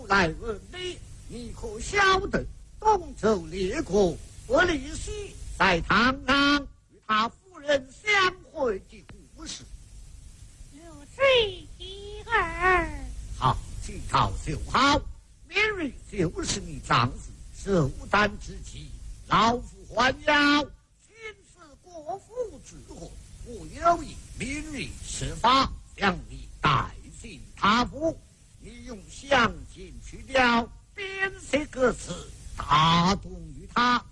来问你，你可晓得东周列国伯利西在唐让与他夫人相会的故事？ 如此一儿。 好，乞讨就好。明日就是你丈夫寿诞之期，老夫还要寻思国父之后，我有意明日设法将你带进他府。你用详情去了，编写个词，打动于他，